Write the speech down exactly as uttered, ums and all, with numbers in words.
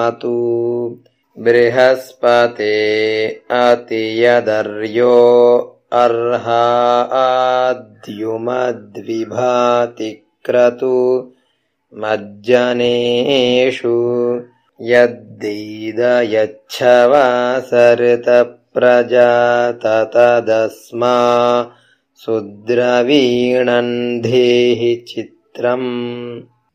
तु बृहस्पते अतियदर्यो अर्हाद्युमद्विभाति क्रतु मज्जनेषु यद्दीदयच्छवा सरत प्रजाततदस्मा सुद्रवीणन् धेहि चित्रम्।